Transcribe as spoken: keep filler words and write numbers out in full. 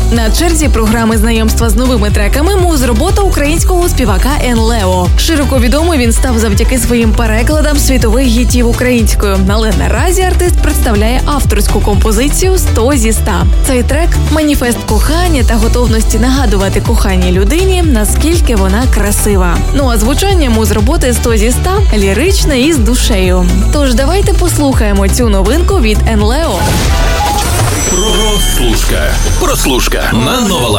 На черзі програми знайомства з новими треками муз-робота українського співака Енлео. Широко відомий він став завдяки своїм перекладам світових гітів українською. Але наразі артист представляє авторську композицію «сто зі ста». Цей трек – маніфест кохання та готовності нагадувати коханій людині, наскільки вона красива. Ну а звучання муз-роботи «сто зі ста» ліричне і з душею. Тож давайте послухаємо цю новинку від Енлео. Прослушка. Прослушка на Нова Лайф.